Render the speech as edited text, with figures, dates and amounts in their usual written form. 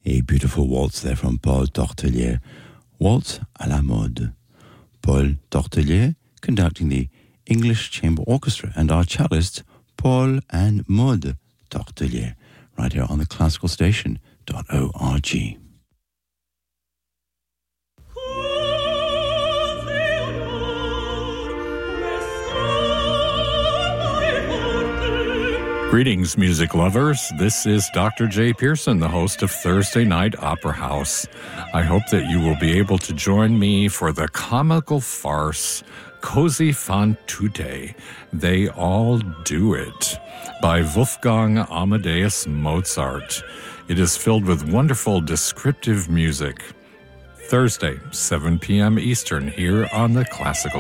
A beautiful waltz there from Paul Tortelier. Waltz à la mode. Paul Tortelier conducting the English Chamber Orchestra and our cellist Paul and Maud Tortelier right here on the classicalstation.org. Greetings, music lovers. This is Dr. J. Pearson, the host of Thursday Night Opera House. I hope that you will be able to join me for the comical farce Così fan tutte, They All Do It, by Wolfgang Amadeus Mozart. It is filled with wonderful descriptive music. Thursday, 7 p.m. Eastern, here on the Classical